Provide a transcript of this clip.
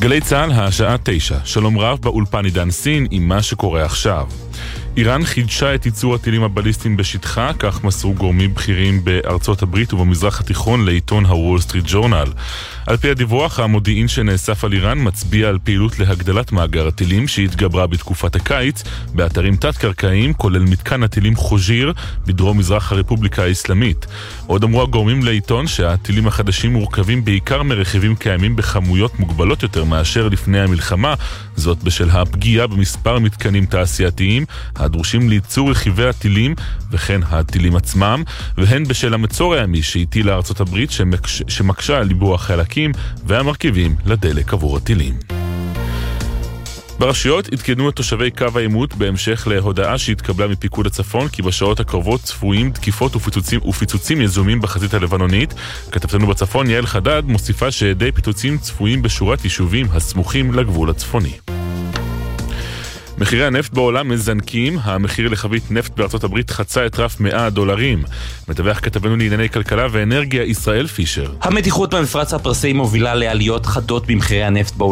גלי צהל, השעה 9. שלום רב באולפן עידן סין עם מה שקורה עכשיו. איראן חידשה את ייצור הטילים הבליסטיים בשטחה, כך מסרו גורמים בכירים בארצות הברית ובמזרח התיכון לעיתון הוול סטריט ג'ורנל. על פי הדיווח, המודיעין שנאסף על איראן מצביע על פעילות להגדלת מאגר הטילים שהתגברה בתקופת הקיץ באתרים תת-קרקעיים, כולל מתקן הטילים חוג'יר בדרום מזרח הרפובליקה האסלאמית. עוד אמרו הגורמים לעיתון שהטילים החדשים מורכבים בעיקר מרכיבים קיימים בכמויות מוגבלות יותר מאשר לפני המלחמה, זאת בשל הפגיעה במספר מתקנים תעשייתיים הדרושים לייצור רכיבי הטילים וכן הטילים עצמם, והן בשל המצור הימי שהטילה ארצות הברית שמקשה על ליבוע החלקים והמרכיבים לדלק עבור הטילים. ברשויות התקדמו את תושבי קו העימות בהמשך להודעה שהתקבלה מפיקוד הצפון כי בשעות הקרובות צפויים תקיפות ופיצוצים יזומים בחזית הלבנונית. כתבתנו בצפון יעל חדד מוסיפה שעדי פיצוצים צפויים בשורת יישובים הסמוכים לגבול הצפוני. מחירי הנפט בעולם מזנקים, המחיר לחבית נפט בארצות הברית חצה את רף $100. מדווח כתבנו לענייני כלכלה ואנרגיה ישראל פישר. המתיחות במפרץ הפרסי מובילה לעליות חדות במחירי הנפט בעולם.